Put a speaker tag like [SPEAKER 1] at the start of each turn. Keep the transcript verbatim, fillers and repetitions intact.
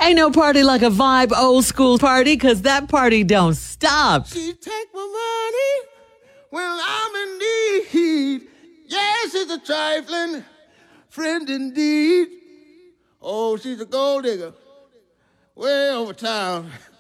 [SPEAKER 1] Ain't no party like a vibe old school party, because that party don't stop.
[SPEAKER 2] She take my money when I'm in need. Yes, she's a trifling friend indeed. Oh, she's a gold digger way over town.